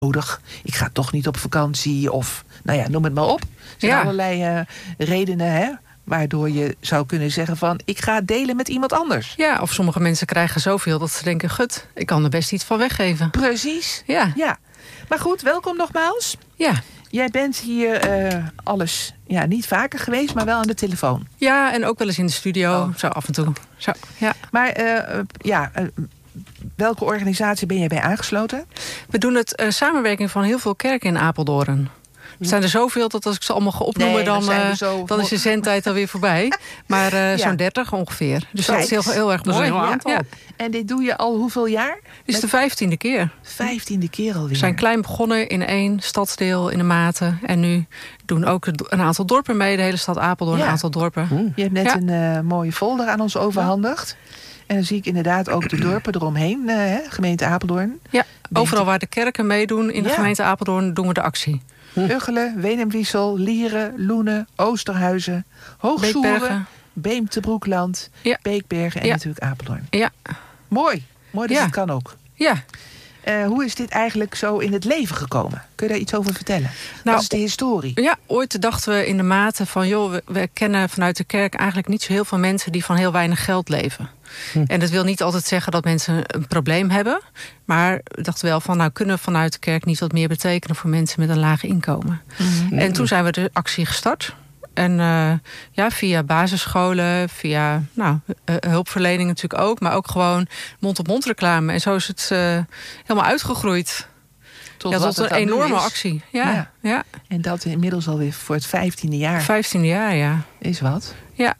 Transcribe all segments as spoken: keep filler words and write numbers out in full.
nodig. Ik ga toch niet op vakantie of, nou ja, noem het maar op. Er zijn Ja. allerlei uh, redenen, hè, waardoor je zou kunnen zeggen van, ik ga het delen met iemand anders. Ja, of sommige mensen krijgen zoveel dat ze denken, gut, ik kan er best iets van weggeven. Precies. Ja. Ja. Maar goed, welkom nogmaals. Ja. Jij bent hier uh, alles, ja, niet vaker geweest, maar wel aan de telefoon. Ja, en ook wel eens in de studio, Oh. zo af en toe. Zo, ja. Maar uh, ja, uh, welke organisatie ben jij bij aangesloten? We doen het uh, samenwerking van heel veel kerken in Apeldoorn. Er zijn er zoveel dat als ik ze allemaal ga opnoemen, Nee, dan, dan, uh, zo... dan is de zendtijd alweer voorbij. Maar uh, ja. zo'n dertig ongeveer. Dus Kijk. dat is heel, heel erg Dat is mooi. een heel aantal. Ja. En dit doe je al hoeveel jaar? Dit is de vijftiende keer. Vijftiende keer alweer. We zijn klein begonnen in één stadsdeel in de Maten. En nu doen ook een aantal dorpen mee. De hele stad Apeldoorn, Ja. een aantal dorpen. Hmm. Je hebt net Ja. een uh, mooie folder aan ons overhandigd. En dan zie ik inderdaad ook de dorpen eromheen, uh, hè, gemeente Apeldoorn. Ja, overal waar de kerken meedoen in de Ja. gemeente Apeldoorn doen we de actie. Uggelen, Wenum-Wiesel, Lieren, Loenen, Oosterhuizen, Hoogsoeren, Beekbergen. Beemte-Broekland, Ja. Beekbergen en Ja. natuurlijk Apeldoorn. Ja, Mooi, mooi dat Ja. het kan ook. ja. Uh, hoe is dit eigenlijk zo in het leven gekomen? Kun je daar iets over vertellen? Nou, Wat is de historie? Ja, ooit dachten we in de Maten van, joh, we, we kennen vanuit de kerk eigenlijk niet zo heel veel mensen die van heel weinig geld leven. Hm. En dat wil niet altijd zeggen dat mensen een probleem hebben. Maar we dachten wel van, nou kunnen we vanuit de kerk niet wat meer betekenen voor mensen met een laag inkomen. Mm-hmm. En toen zijn we de actie gestart. En uh, ja, via basisscholen, via nou, uh, hulpverlening natuurlijk ook. Maar ook gewoon mond-op-mond reclame. En zo is het uh, helemaal uitgegroeid. Tot, ja, wat tot het een dan nu enorme is. actie. Ja, Ja. ja. En dat inmiddels alweer voor het vijftiende jaar Vijftiende jaar, ja. is wat. Ja.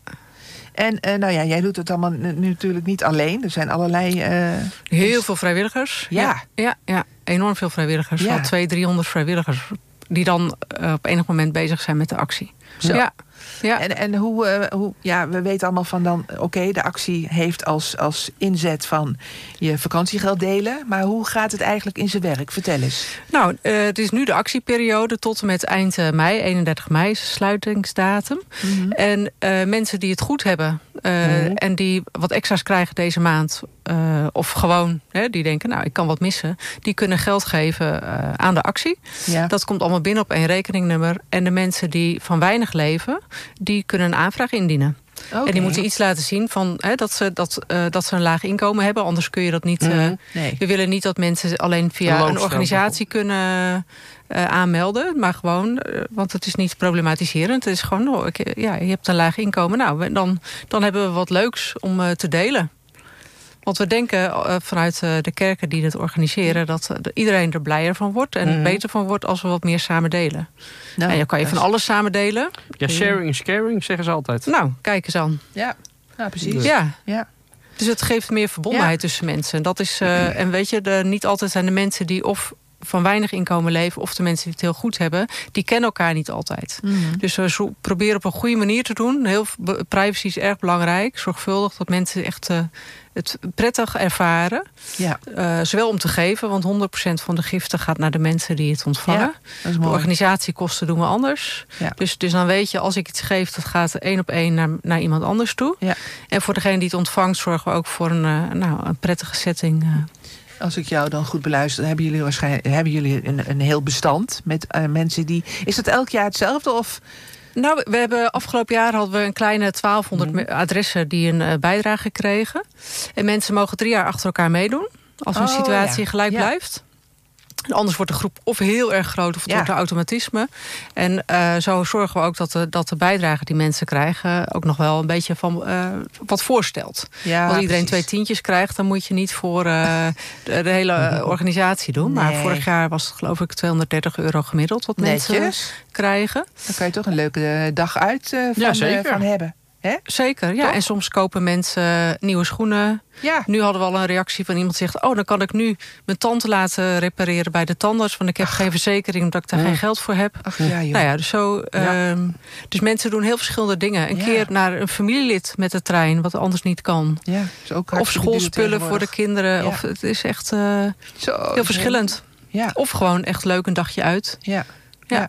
En uh, nou ja, jij doet het allemaal nu natuurlijk niet alleen. Er zijn allerlei... Uh, Heel is... veel vrijwilligers. Ja. Ja, ja, ja. Enorm veel vrijwilligers. Ja. Wel tweehonderd, driehonderd vrijwilligers. Die dan uh, op enig moment bezig zijn met de actie. Zo. Ja. Ja. En, en hoe, uh, hoe, ja, we weten allemaal van dan, oké, okay, de actie heeft als, als inzet van je vakantiegeld delen. Maar hoe gaat het eigenlijk in zijn werk? Vertel eens. Nou, uh, het is nu de actieperiode tot en met eind uh, mei. eenendertig mei is de sluitingsdatum. Mm-hmm. En uh, mensen die het goed hebben uh, mm-hmm. en die wat extra's krijgen deze maand, uh, of gewoon, hè, die denken, nou, ik kan wat missen, die kunnen geld geven uh, aan de actie. Ja. Dat komt allemaal binnen op één rekeningnummer. En de mensen die van weinig leven, die kunnen een aanvraag indienen. Okay. En die moeten iets laten zien van hè, dat, ze, dat, uh, dat ze een laag inkomen hebben. Anders kun je dat niet. Uh, mm, nee. We willen niet dat mensen alleen via een, een organisatie kunnen uh, aanmelden. Maar gewoon, uh, want het is niet problematiserend. Het is gewoon, oh, ik, ja, je hebt een laag inkomen. Nou, dan, dan hebben we wat leuks om uh, te delen. Want we denken uh, vanuit uh, de kerken die dit organiseren, dat uh, iedereen er blijer van wordt en mm. beter van wordt als we wat meer samen delen. Nou, en dan kan je van alles samen delen. Ja, sharing is caring, zeggen ze altijd. Nou, kijk eens aan. Ja, nou, precies. Dus. Ja. Ja. Dus het geeft meer verbondenheid ja. tussen mensen. En, dat is, uh, en weet je, de, niet altijd zijn de mensen die of van weinig inkomen leven, of de mensen die het heel goed hebben, die kennen elkaar niet altijd. Mm-hmm. Dus we zo proberen op een goede manier te doen. Heel, privacy is erg belangrijk. Zorgvuldig dat mensen echt uh, het prettig ervaren. Ja. Uh, zowel om te geven, want honderd procent van de giften gaat naar de mensen die het ontvangen. Ja, de organisatiekosten doen we anders. Ja. Dus, dus dan weet je, als ik iets geef, dat gaat één op één naar, naar iemand anders toe. Ja. En voor degene die het ontvangt, zorgen we ook voor een, uh, nou, een prettige setting. Uh. Als ik jou dan goed beluister, hebben jullie waarschijnlijk hebben jullie een, een heel bestand met uh, mensen die. Is dat elk jaar hetzelfde? Of? Nou, we hebben afgelopen jaar hadden we een kleine twaalfhonderd mm. adressen die een uh, bijdrage kregen. En mensen mogen drie jaar achter elkaar meedoen. Als hun oh, situatie ja. gelijk ja. blijft. En anders wordt de groep of heel erg groot of het ja. wordt een automatisme. En uh, zo zorgen we ook dat de, dat de bijdrage die mensen krijgen ook nog wel een beetje van uh, wat voorstelt. Ja, als iedereen precies. twee tientjes krijgt, dan moet je niet voor uh, de, de hele organisatie doen. Nee. Maar vorig jaar was het geloof ik tweehonderddertig euro gemiddeld wat Netjes. mensen krijgen. Dan kan je toch een leuke dag uit uh, van, ja, zeker. Uh, van hebben. He? Zeker, ja. Toch? En soms kopen mensen nieuwe schoenen. Ja. Nu hadden we al een reactie van iemand die zegt, oh, dan kan ik nu mijn tand laten repareren bij de tandarts, want ik heb Ach. geen verzekering omdat ik daar ja. geen geld voor heb. Ach, ja, joh. Nou ja, dus zo. Ja. Um, dus mensen doen heel verschillende dingen. Een ja. keer naar een familielid met de trein, wat anders niet kan. Ja, is ook of schoolspullen voor de kinderen. Ja. Of het is echt uh, zo, heel verschillend. Ja. Of gewoon echt leuk een dagje uit. Ja. ja.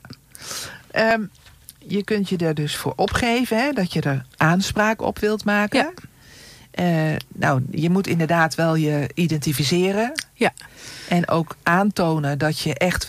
ja. Um, Je kunt je er dus voor opgeven, hè, dat je er aanspraak op wilt maken. Ja. Uh, nou, je moet inderdaad wel je identificeren. Ja. En ook aantonen dat je echt